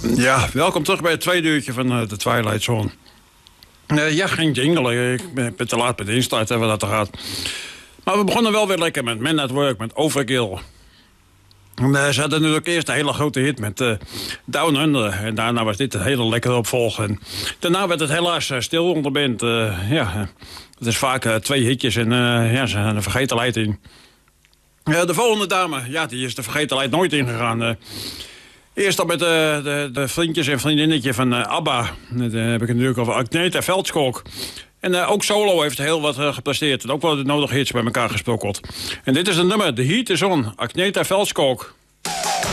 Ja, welkom terug bij het tweede uurtje van de Twilight Zone. Ja, geen jingle. Ik ben te laat bij de instart, wat dat er gaat. Maar we begonnen wel weer lekker met Men at Work, met Overkill. Ze hadden natuurlijk eerst een hele grote hit met Down Under. En daarna was dit een hele lekkere opvolger. En daarna werd het helaas stil onder band. Het is vaak 2 hitjes en ze hadden een vergetelheid in. De volgende dame, ja, die is de vergetelheid nooit ingegaan. Eerst al met de vriendjes en vriendinnetje van ABBA. Dan heb ik het natuurlijk over Agneta Veldskog. En ook solo heeft heel wat gepresteerd. En ook wel de nodige hits bij elkaar gesprokkeld. En dit is een nummer, The Heat is On, Agneta Veldskog.